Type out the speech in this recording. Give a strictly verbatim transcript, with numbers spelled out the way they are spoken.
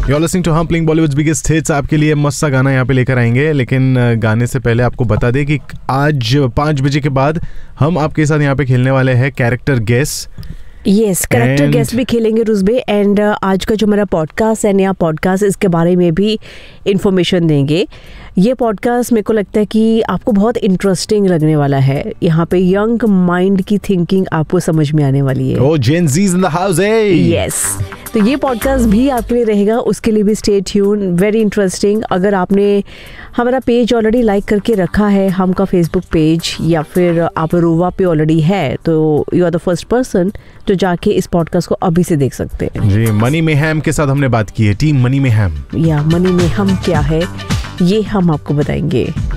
You're listening to हम playing Bollywoods biggest hits. आपके लिए मस्त सा गाना यहाँ पे लेकर आएंगे, लेकिन गाने से पहले आपको बता दें कि आज पाँच बजे के बाद हम आपके साथ यहाँ पे खेलने वाले हैं character guess. Yes, character guess भी खेलेंगे रुजबे। एंड uh, आज का जो मेरा पॉडकास्ट है, नया पॉडकास्ट, इसके बारे में भी इंफॉर्मेशन देंगे। ये पॉडकास्ट मेरे को लगता है कि आपको बहुत इंटरेस्टिंग लगने वाला है। यहाँ पे यंग माइंड की थिंकिंग आपको समझ में आने वाली है। Oh, Gen Z's in the house, hey! Yes, तो ये पॉडकास्ट भी आपके लिए रहेगा, उसके लिए भी स्टे ट्यून। Very interesting. अगर आपने हमारा पेज ऑलरेडी लाइक करके रखा है, हम का फेसबुक पेज, या फिर आप रोवा पे ऑलरेडी है, तो you are the first person जो जाके इस पॉडकास्ट को अभी से देख सकते हैं। जी, मनी मेहम के साथ हमने बात की है, टीम मनी मेहम। या मनी मेहम क्या है ये हम आपको बताएंगे।